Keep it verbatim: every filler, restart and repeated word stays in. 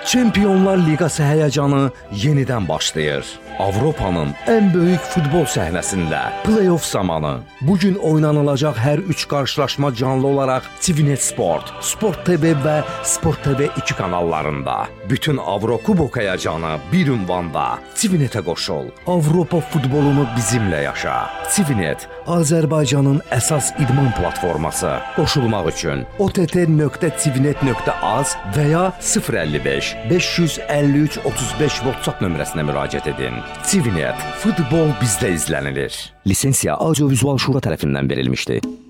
Çempionlar Liqası həyəcanı yenidən başlayır. Avropanın ən böyük futbol səhnəsində play-off zamanı. Bugün oynanılacaq hər üç qarşılaşma canlı olaraq TVNet Sport, Sport T V və Sport T V iki kanallarında. Bütün Avrokubok həyəcanı bir ünvanda. TVNetə qoşul. Avropa futbolunu bizimlə yaşa. TVNet, Azərbaycanın əsas idman platforması. Qoşulmaq üçün o t t nöqtə tvnet nöqtə az və ya sıfır əlli beş beş yüz əlli üç otuz beş WhatsApp nömrəsinə müraciət edin. TVNet, futbol bizdə izlənilir. Lisensiya Audiovizual Şura tərəfindən verilmişdir.